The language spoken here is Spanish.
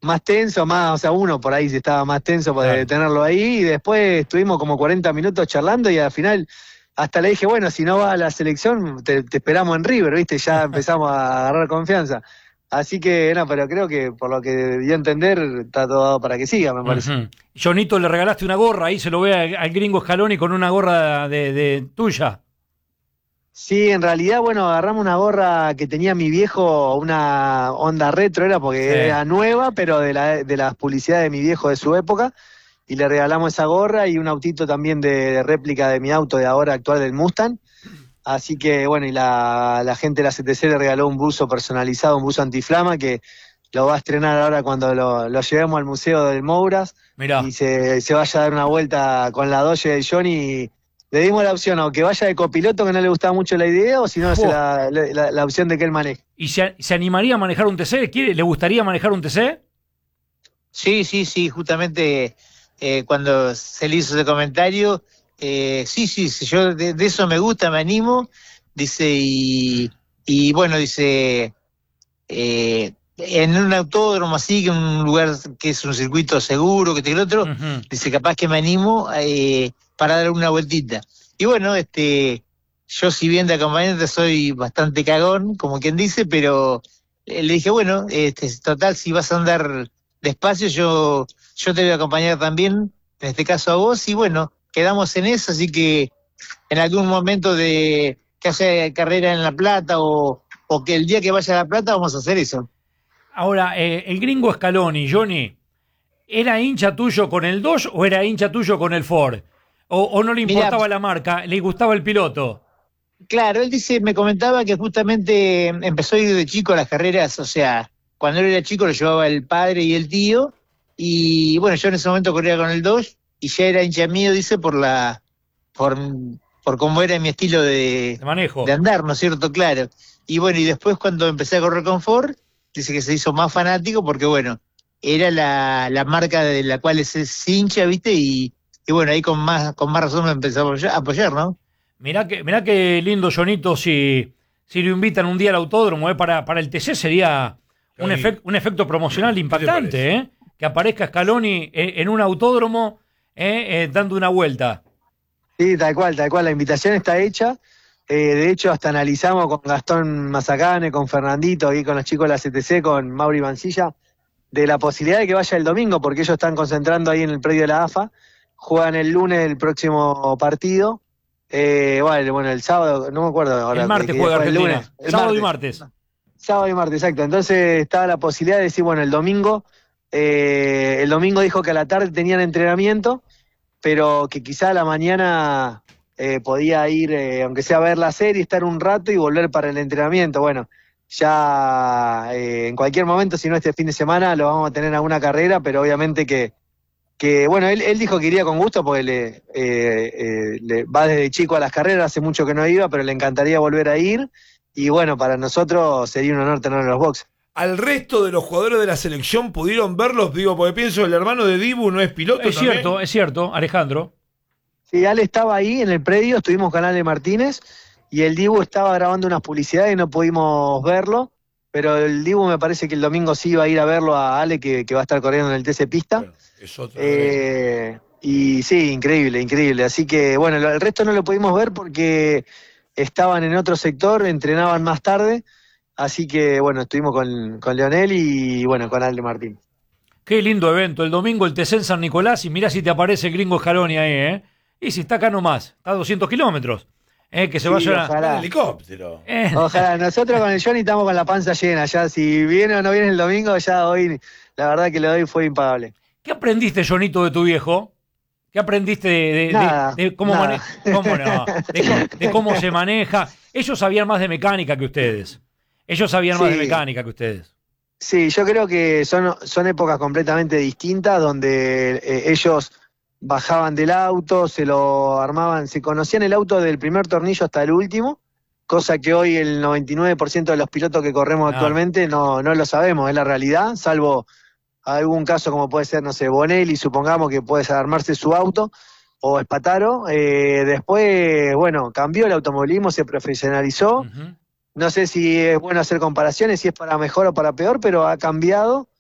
más tenso, o sea, uno por ahí estaba más tenso de Claro. tenerlo ahí, y después estuvimos como 40 minutos charlando y al final hasta le dije, bueno, si no vas a la selección, te esperamos en River, ¿viste? Ya empezamos a agarrar confianza. Así que, no, pero creo que por lo que dio a entender, está todo dado para que siga, me parece. Ujú. Jonito, le regalaste una gorra, ahí se lo ve al gringo Scaloni con una gorra de tuya. Sí, en realidad, bueno, agarramos una gorra que tenía mi viejo, una Honda Retro, era porque Sí. era nueva, pero de las publicidades de mi viejo de su época, y le regalamos esa gorra y un autito también de réplica de mi auto de ahora actual del Mustang. Así que, bueno, y la gente de la CTC le regaló un buzo personalizado, un buzo antiflama, que lo va a estrenar ahora cuando lo llevemos al Museo del Mouras. Mirá. Y se vaya a dar una vuelta con la Doge de Johnny. Le dimos la opción o que vaya de copiloto, que no le gustaba mucho la idea, o si no, hace la opción de que él maneje. ¿Y se animaría a manejar un TC? ¿Le gustaría manejar un TC? Sí, justamente cuando se le hizo ese comentario, sí, yo de eso me gusta, me animo, dice, y bueno, dice, en un autódromo así, que en un lugar que es un circuito seguro, que el otro, dice, capaz que me animo para dar una vueltita. Y bueno, yo si bien de acompañante soy bastante cagón, como quien dice, pero le dije, bueno, total, si vas a andar despacio, yo te voy a acompañar también, en este caso a vos, y bueno, quedamos en eso, así que en algún momento de que haya carrera en La Plata o que el día que vaya a La Plata vamos a hacer eso. Ahora, el gringo Scaloni, Johnny, ¿era hincha tuyo con el Dodge o era hincha tuyo con el Ford? ¿O no le importaba la marca, le gustaba el piloto? Claro, él me comentaba que justamente empezó a ir de chico a las carreras, o sea, cuando él era chico lo llevaba el padre y el tío, y bueno, yo en ese momento corría con el Dodge, y ya era hincha mío, dice, por cómo era mi estilo de manejo, de andar, ¿no es cierto? Claro. Y bueno, y después cuando empecé a correr con Ford, dice que se hizo más fanático porque bueno, era la marca de la cual es hincha, ¿viste? Y bueno, ahí con más razón me empezó a apoyar, ¿no? Mirá que lindo, Jonito, si lo invitan un día al autódromo, para el TC sería un efecto promocional impactante, que aparezca Scaloni en un autódromo dando una vuelta. Sí, tal cual, la invitación está hecha. De hecho, hasta analizamos con Gastón Mazacane, con Fernandito y con los chicos de la CTC, con Mauri Mancilla, de la posibilidad de que vaya el domingo, porque ellos están concentrando ahí en el predio de la AFA, juegan el lunes el próximo partido, bueno, el sábado, no me acuerdo ahora. El martes juega Argentina, sábado y martes. Sábado y martes, exacto. Entonces estaba la posibilidad de decir, bueno, el domingo dijo que a la tarde tenían entrenamiento, pero que quizá a la mañana podía ir, aunque sea a ver la serie, estar un rato y volver para el entrenamiento. Bueno, ya en cualquier momento, si no este fin de semana, lo vamos a tener en alguna carrera, pero obviamente que bueno, él dijo que iría con gusto porque le va desde chico a las carreras, hace mucho que no iba, pero le encantaría volver a ir, y bueno, para nosotros sería un honor tenerlo en los boxes. ¿Al resto de los jugadores de la selección pudieron verlos? Digo, porque pienso, el hermano de Dibu no es piloto también. Es cierto, Alejandro. Sí, Ale estaba ahí en el predio, estuvimos con Ale Martínez, y el Dibu estaba grabando unas publicidades y no pudimos verlo, pero el Dibu me parece que el domingo sí iba a ir a verlo a Ale, que va a estar corriendo en el TC Pista. Bueno, es otro. Y sí, increíble. Así que, bueno, el resto no lo pudimos ver porque estaban en otro sector, entrenaban más tarde. Así que, bueno, estuvimos con Leonel y, bueno, con Ale Martín. Qué lindo evento. El domingo el TC en San Nicolás y mirá si te aparece el gringo Scaloni ahí, Y si está acá nomás, está a 200 kilómetros. Que se vaya a helicóptero. Ojalá. Nosotros con el Johnny estamos con la panza llena. Ya, si viene o no viene el domingo, ya hoy, la verdad que lo de hoy fue impagable. ¿Qué aprendiste, Jonito, de tu viejo? ¿Qué aprendiste de cómo de cómo se maneja? Ellos sabían más de mecánica que ustedes. Sí, yo creo que son épocas completamente distintas donde ellos bajaban del auto, se lo armaban, se conocían el auto del primer tornillo hasta el último, cosa que hoy el 99% de los pilotos que corremos actualmente no lo sabemos, es la realidad, salvo algún caso como puede ser, no sé, Bonelli, supongamos que puede armarse su auto, o Espataro. Después, bueno, cambió el automovilismo, se profesionalizó. No sé si es bueno hacer comparaciones, si es para mejor o para peor, pero ha cambiado.